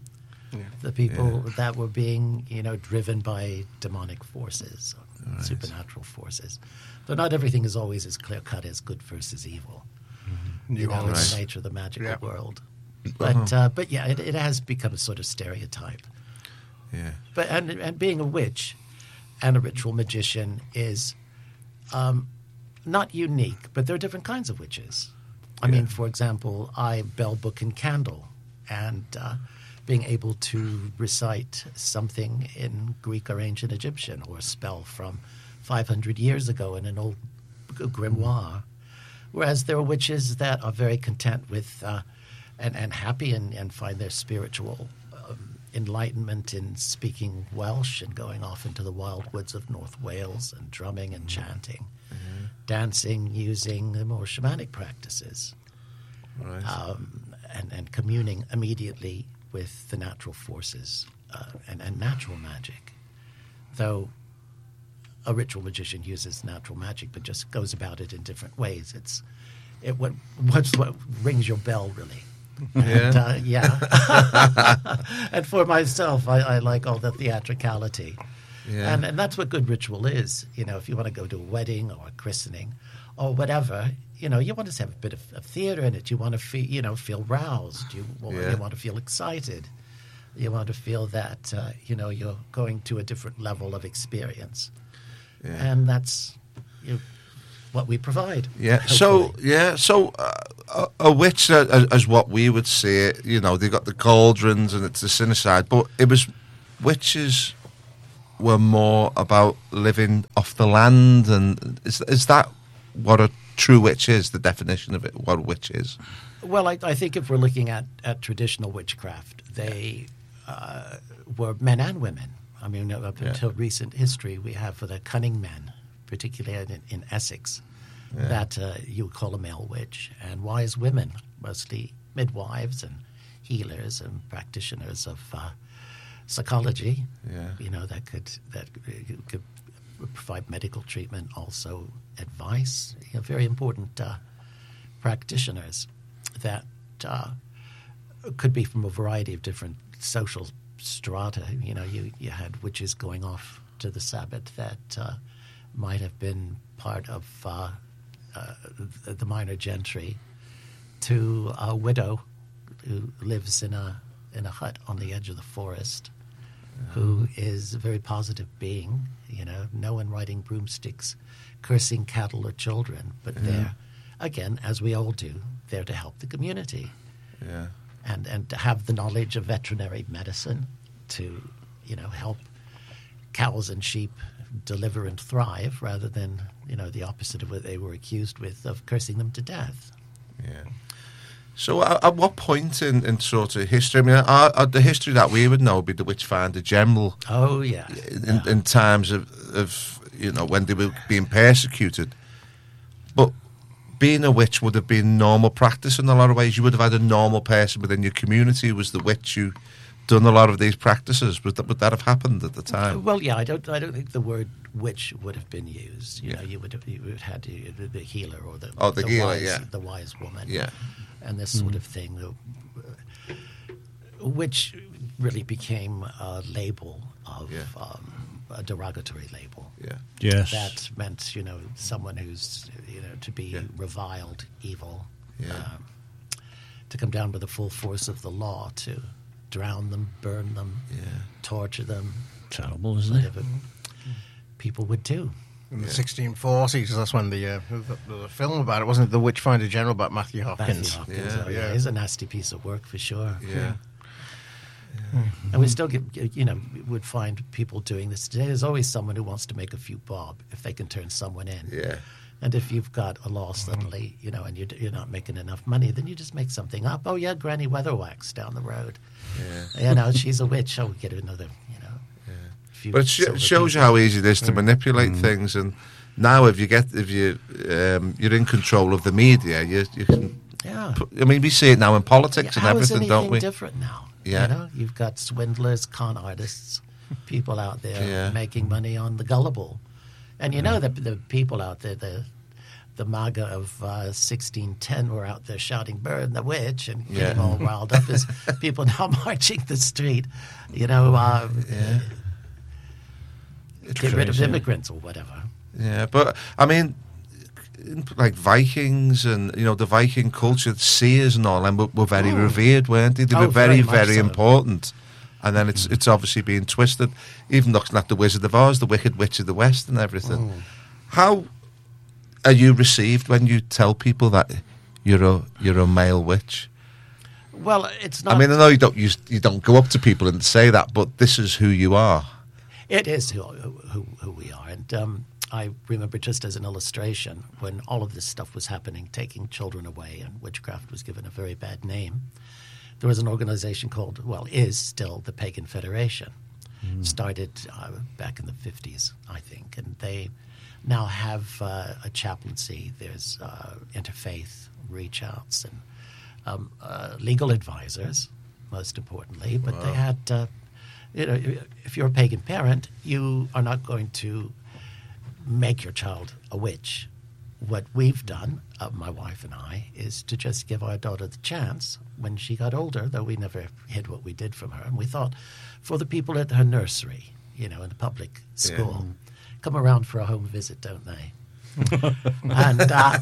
the people that were being, you know, driven by demonic forces, Right. supernatural forces. Though not everything is always as clear cut as good versus evil. You know, Right. it's the nature of the magical Yeah. world. But uh, but yeah, it, it has become a sort of stereotype. Yeah. But and and being a witch and a ritual magician is um, not unique, but there are different kinds of witches. I mean, for example, I bell, book, and candle, and uh, being able to recite something in Greek or ancient Egyptian, or a spell from five hundred years ago in an old g- grimoire. Whereas there are witches that are very content with uh, and, and happy and, and find their spiritual um, enlightenment in speaking Welsh and going off into the wild woods of North Wales and drumming and chanting, dancing, using the more shamanic practices, Right. um, and, and communing immediately with the natural forces uh, and, and natural magic. Though a ritual magician uses natural magic, but just goes about it in different ways. It's it what what's what rings your bell, really. And, Yeah. uh, yeah. And for myself, I, I like all the theatricality. Yeah. And, and that's what good ritual is. You know, if you want to go to a wedding or a christening or whatever, you know, you want to have a bit of, of theater in it. You want to feel, you know, feel roused. You, Yeah. you want to feel excited. You want to feel that, uh, you know, you're going to a different level of experience. Yeah. And that's, you what we provide. Yeah. So hopefully. yeah. So uh, a, a witch, uh, as, as what we would see it, you know, they got the cauldrons and it's the sinner side, but it was witches were more about living off the land, and is is that what a true witch is? The definition of it, what a witch is. Well, I, I think if we're looking at, at traditional witchcraft, they uh, were men and women. I mean, up Yeah. until recent history, we have the cunning men, particularly in, in Essex, Yeah. that uh, you would call a male witch, and wise women, mostly midwives and healers and practitioners of uh, psychology. Yeah. You know, that could that could provide medical treatment, also advice. You know, very important uh, practitioners that uh, could be from a variety of different social strata. You know, you, you had witches going off to the Sabbath that uh, might have been part of uh, uh, the minor gentry, to a widow who lives in a in a hut on the edge of the forest, who is a very positive being. You know, no one riding broomsticks, cursing cattle or children, but Yeah. there, again, as we all do, there to help the community. Yeah. And, and to have the knowledge of veterinary medicine to, you know, help cows and sheep deliver and thrive, rather than, you know, the opposite of what they were accused with, of cursing them to death. Yeah. So at, at what point in, in sort of history, I mean, our, our, the history that we would know would be the Witchfinder General. Oh, yeah. In, yeah. in times of, of, you know, when they were being persecuted. But being a witch would have been normal practice in a lot of ways. You would have had a normal person within your community who was the witch who done a lot of these practices. Would that, would that have happened at the time? Well, yeah, I don't. I don't think the word witch would have been used. You Yeah. know, you would have, you would have had to, the, the healer or the Oh, the healer, wise, yeah. the wise woman, Yeah. and this sort of thing, uh, which really became a label of Yeah. um, a derogatory label. Yeah. Yes. That meant, you know, someone who's, you know, to be Yeah. reviled, evil, Yeah. um, to come down with the full force of the law, to drown them, burn them, Yeah. torture them, Terrible, isn't it? whatever people would do. In the sixteen forties, that's when the, uh, the, the film about it, wasn't it? The Witchfinder General about Matthew Hopkins. Matthew Hopkins, Yeah. oh, yeah, Yeah. he's a nasty piece of work for sure. Yeah. And we still get, you know, we would find people doing this today. There's always someone who wants to make a few bob if they can turn someone in. Yeah. And if you've got a law suddenly, you know, and you're, you're not making enough money, then you just make something up. Oh, yeah, Granny Weatherwax down the road. Yeah. You know, she's a witch. Oh, we get another, you know. few But it sh- silver shows you pieces. how easy it is to manipulate things. And now, if you get, if you, um, you're in control of the media, you, you can. Yeah. Put, I mean, we see it now in politics Yeah, and how is everything, don't anything we? different now? Yeah. You know, you've got swindlers, con artists, people out there Yeah. making money on the gullible. And you know that the people out there, the the MAGA of uh, sixteen ten were out there shouting, burn the witch, and getting Yeah. all riled up as people now marching the street, you know, uh, Yeah. get rid of crazy. immigrants or whatever. Yeah, but I mean, in- like Vikings and you know the Viking culture, seers and all them were, were very Oh. revered, weren't they? They Oh, were very, very much very so. important. And then it's it's obviously being twisted. Even looking at the Wizard of Oz, the Wicked Witch of the West, and everything. Oh. How are you received when you tell people that you're a you're a male witch? Well, it's not. I mean, I know you don't you, you don't go up to people and say that, but this is who you are. It is who, who, who we are. And um, I remember, just as an illustration, when all of this stuff was happening, taking children away, and witchcraft was given a very bad name, there was an organization called, well, is still the Pagan Federation. Started uh, back in the fifties, I think. And they now have uh, a chaplaincy. There's uh, interfaith reach outs and um, uh, legal advisors, most importantly. But they had, uh, you know, if you're a pagan parent, you are not going to make your child a witch. What we've done, uh, my wife and I, is to just give our daughter the chance when she got older, though we never hid what we did from her. And we thought, for the people at her nursery, you know, in the public school, come around for a home visit, don't they? and uh,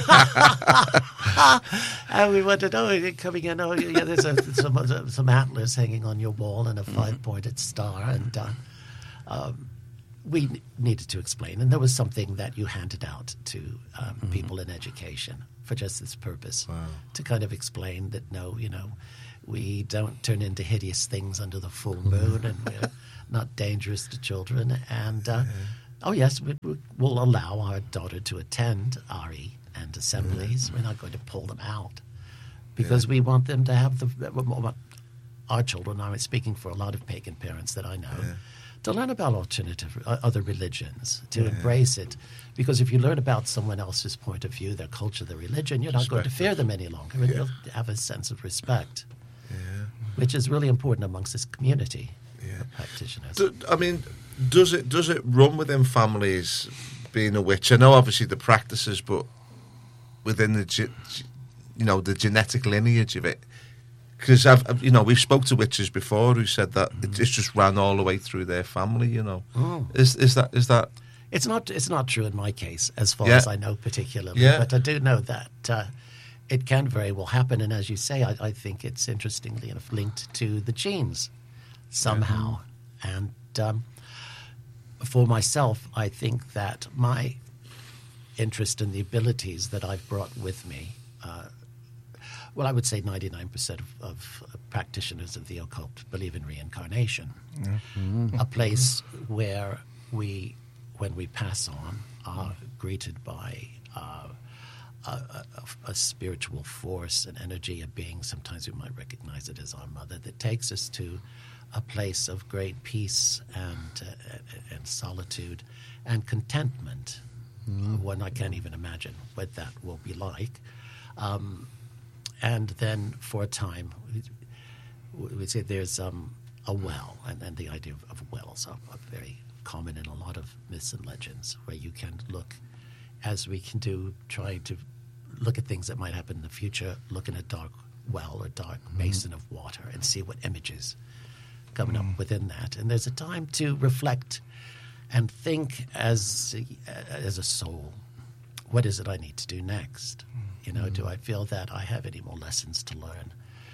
and we wanted, oh, you're coming in, oh, yeah, there's a, some, some antlers hanging on your wall and a five-pointed star. And uh, um, we n- needed to explain, and there was something that you handed out to um, Mm-hmm. people in education for just this purpose, to kind of explain that no, you know, we don't turn into hideous things under the full moon, and we're not dangerous to children. And uh, oh yes, we, we- we'll allow our daughter to attend R E and assemblies. We're not going to pull them out because we want them to have the our children. I'm speaking for a lot of pagan parents that I know. To learn about alternative, uh, other religions, to embrace it. Because if you learn about someone else's point of view, their culture, their religion, you're not going to Respect fear it. them any longer. And you'll have a sense of respect, which is really important amongst this community of practitioners. Do, I mean, does it does it run within families being a witch? I know obviously the practices, but within the ge- ge- you know the genetic lineage of it. Because I've, I've, you know, we've spoke to witches before who said that it, it's just ran all the way through their family. You know, Oh. is is that is that? It's not. It's not true in my case, as far Yeah. as I know particularly. Yeah. But I do know that uh, it can very well happen. And as you say, I, I think it's interestingly enough linked to the genes somehow. And um, for myself, I think that my interest in the abilities that I've brought with me. Uh, well, I would say ninety-nine percent of, of practitioners of the occult believe in reincarnation, a place where we, when we pass on, are greeted by uh, a, a, a spiritual force, an energy, a being. Sometimes we might recognize it as our mother, that takes us to a place of great peace and uh, and solitude and contentment. One I can't even imagine what that will be like. Um, and then for a time, we, we say there's um, a well, and, and the idea of, of wells are, are very common in a lot of myths and legends, where you can look, as we can do, trying to look at things that might happen in the future, look in a dark well or dark basin of water and see what images coming up within that. And there's a time to reflect and think as a, as a soul, what is it I need to do next? You know, do I feel that I have any more lessons to learn?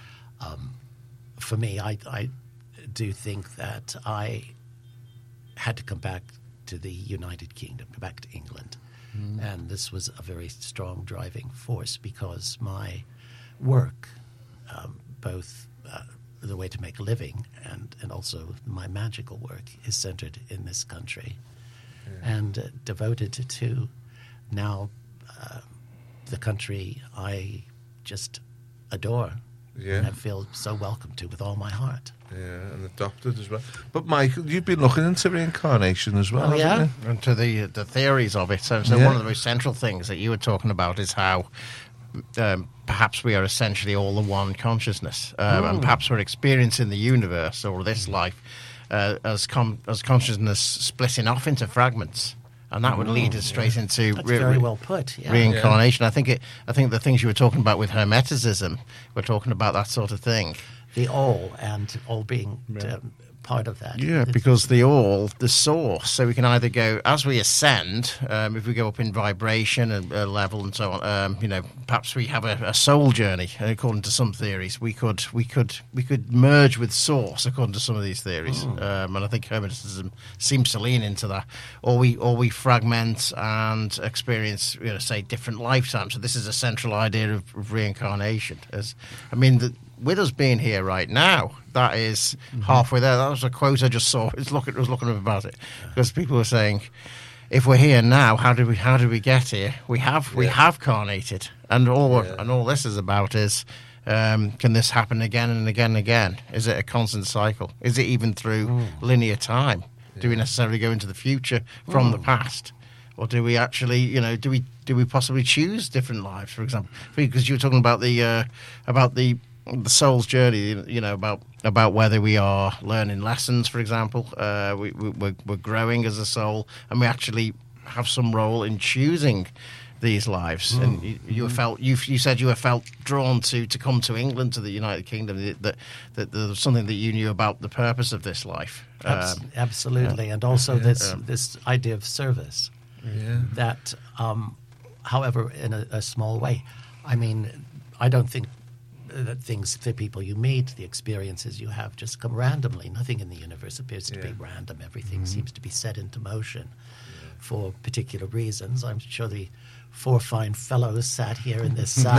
Um, for me, I, I do think that I had to come back to the United Kingdom, back to England. And this was a very strong driving force because my work, um, both uh, the way to make a living and, and also my magical work, is centered in this country and uh, devoted to now uh, the country I just adore Yeah. and I feel so welcome to with all my heart. Yeah, and adopted as well. But Michael, you've been looking into reincarnation as well, Oh, haven't yeah? you? And to the the theories of it. So, so Yeah. one of the most central things that you were talking about is how um, perhaps we are essentially all the one consciousness, um, and perhaps we're experiencing the universe or this life uh, as com- as consciousness splitting off into fragments, and that would lead us straight into That's re- very re- well put. Yeah. reincarnation. I think it. I think the things you were talking about with Hermeticism, we're talking about that sort of thing. The all and all being um, part of that. Yeah, It's- because the all, the source. So we can either go as we ascend, um, if we go up in vibration and uh, level and so on. Um, you know, perhaps we have a, a soul journey. According to some theories, we could we could we could merge with source. According to some of these theories, um, and I think Hermeticism seems to lean into that. Or we or we fragment and experience, you know, say different lifetimes. So this is a central idea of, of reincarnation. As I mean, the, with us being here right now, that is halfway there. That was a quote I just saw. I was looking, I was looking up about it because people were saying, "If we're here now, how did we? How did we get here? We have, we Yeah. have carnated, and all Yeah. and all this is about is, um, can this happen again and again and again? Is it a constant cycle? Is it even through linear time? Do we necessarily go into the future from the past?" Or do we actually, you know, do we do we possibly choose different lives? For example, because you were talking about the uh, about the the soul's journey, you know, about about whether we are learning lessons, for example, uh, we, we we're, we're growing as a soul, and we actually have some role in choosing these lives. And you, you felt you you said you were felt drawn to to come to England, to the United Kingdom, that that, that there was something that you knew about the purpose of this life. Abs- Um, absolutely, and also this this idea of service. Yeah. That, um, however, in a, a small way. I mean, I don't think the things, the people you meet, the experiences you have just come randomly. Nothing in the universe appears to Yeah. be random. Everything seems to be set into motion for particular reasons. I'm sure the four fine fellows sat here in this uh,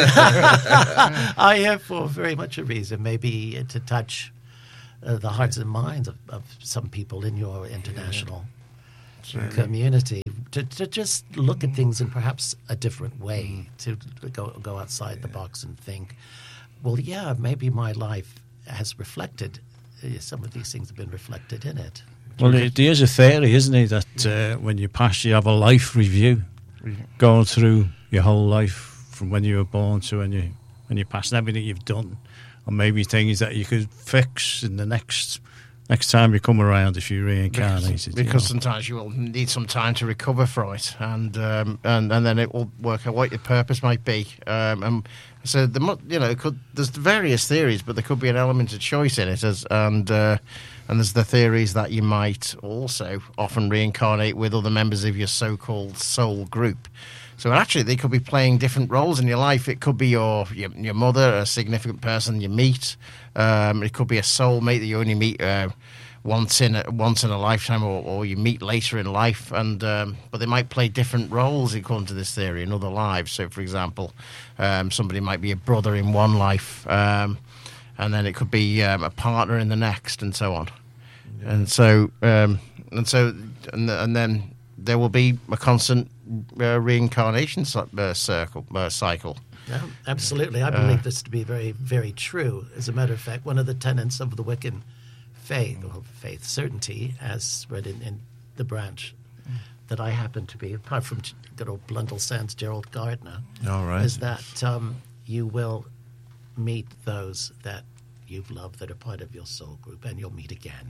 are here for very much a reason, maybe uh, to touch uh, the hearts and minds of, of some people in your international community, to, to just look at things in perhaps a different way, to go go outside the box and think, well, yeah, maybe my life has reflected, uh, some of these things have been reflected in it. Well, there there is a theory, isn't it, that uh, when you pass, you have a life review, going through your whole life from when you were born to when you when you pass, and everything you've done, or maybe things that you could fix in the next next time you come around if you reincarnated. Because, you because know. sometimes you will need some time to recover from it, and um, and and then it will work out what your purpose might be. Um, and so the mu- you know it could, there's various theories, but there could be an element of choice in it, as and uh, and there's the theories that you might also often reincarnate with other members of your so-called soul group. So actually, they could be playing different roles in your life. It could be your your, your mother, a significant person you meet. Um, it could be a soulmate that you only meet uh, once in a, once in a lifetime, or, or you meet later in life. And um, but they might play different roles according to this theory in other lives. So, for example, um, somebody might be a brother in one life, um, and then it could be um, a partner in the next, and so on. Yeah. And so um, and so and, and then there will be a constant uh, reincarnation uh, circle uh, cycle. Yeah, absolutely. I believe this to be very, very true. As a matter of fact, one of the tenets of the Wiccan faith, or faith certainty, as read in, in the branch that I happen to be, apart from good old Blundell Sands Gerald Gardner, All right. is that um, you will meet those that you've loved that are part of your soul group, and you'll meet again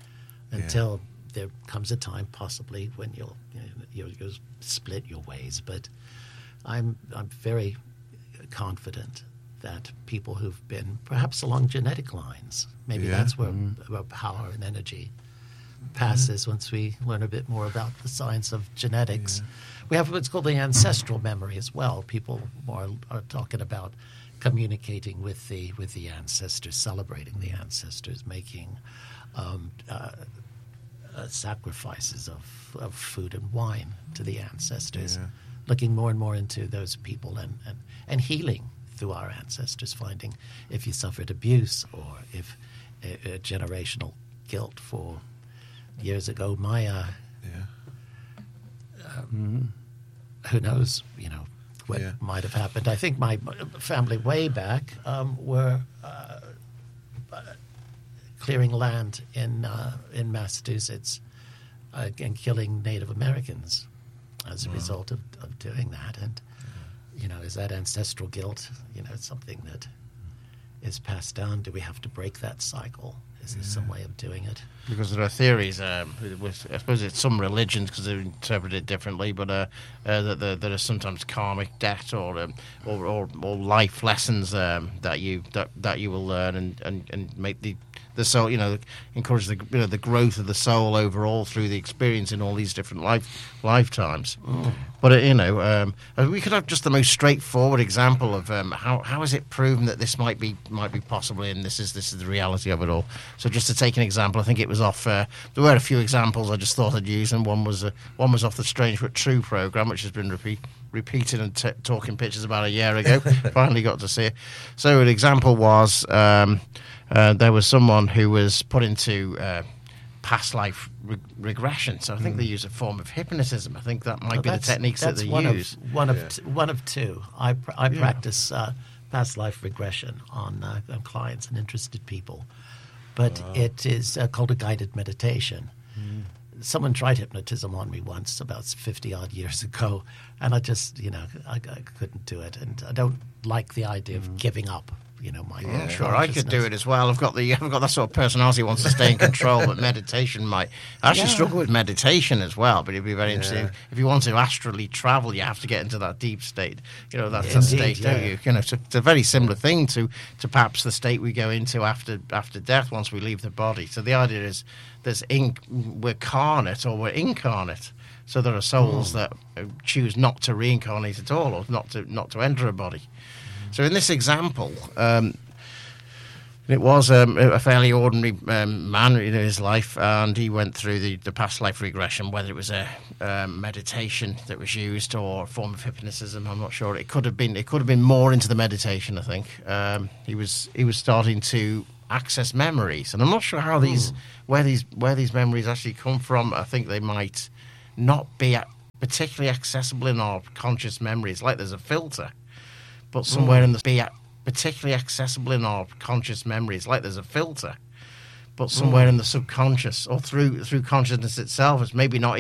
until there comes a time, possibly, when you'll you know, you'll, you'll split your ways. But I'm I'm very confident that people who've been perhaps along genetic lines, maybe Yeah. that's where, where power and energy passes once we learn a bit more about the science of genetics. We have what's called the ancestral memory as well. People are, are talking about communicating with the with the ancestors, celebrating the ancestors, making um, uh, uh, sacrifices of, of food and wine to the ancestors, Yeah. looking more and more into those people and, and, and healing through our ancestors, finding if you suffered abuse or if a, a generational guilt for years ago. My, uh, Yeah. um, who knows, you know, what Yeah. might have happened. I think my family way back um, were uh, uh, clearing land in uh, in Massachusetts uh, and killing Native Americans as a result of, of doing that. And, you know, is that ancestral guilt, you know, something that is passed down? Do we have to break that cycle? Is there some way of doing it? Because there are theories, um, with, I suppose it's some religions because they interpret it differently, but uh, uh, that there, there are sometimes karmic debt or um, or, or or life lessons um, that you that, that you will learn and, and, and make the the soul, you know, encourage the you know the growth of the soul overall through the experience in all these different life lifetimes. Mm. But uh, you know, um, we could have just the most straightforward example of um, how how is it proven that this might be might be possible, and this is this is the reality of it all. So just to take an example, I think it was off. Uh, there were a few examples I just thought I'd use, and one was uh, one was off the Strange but True program, which has been repeat, repeated and t- talking pictures about a year ago. Finally got to see it. So an example was. Um, Uh, there was someone who was put into uh, past life re- regression. So I think mm. they use a form of hypnotism. I think that might well, be the techniques that they one use. Of, one, yeah. of t- one of two. I, pr- I Yeah. practice uh, past life regression on, uh, on clients and interested people. But wow. it is uh, called a guided meditation. Mm. Someone tried hypnotism on me once about fifty-odd years ago, and I just, you know, I, I couldn't do it. And I don't like the idea of mm. giving up. You know, my yeah, sure, I could do it as well. I've got the I've got that sort of personality who wants to stay in control, but meditation might. I actually Yeah. struggle with meditation as well, but it'd be very Yeah. interesting. If you want to astrally travel, you have to get into that deep state. You know, that's Indeed, a state, yeah. don't you? You know, it's a, it's a very similar thing to, to perhaps the state we go into after after death once we leave the body. So the idea is there's in, we're carnate or we're incarnate. So there are souls mm. that choose not to reincarnate at all, or not to not to enter a body. So in this example, um, it was um, a fairly ordinary um, man in his life, and he went through the, the past life regression, whether it was a um, meditation that was used or a form of hypnotism. I'm not sure. It could have been. It could have been more into the meditation. I think um, he was. He was starting to access memories, and I'm not sure how these, where these, where these memories actually come from. I think they might not be particularly accessible in our conscious memories. Like there's a filter, but somewhere in the be. particularly accessible in our conscious memories, like there's a filter, but somewhere mm. in the subconscious or through through consciousness itself, it's maybe not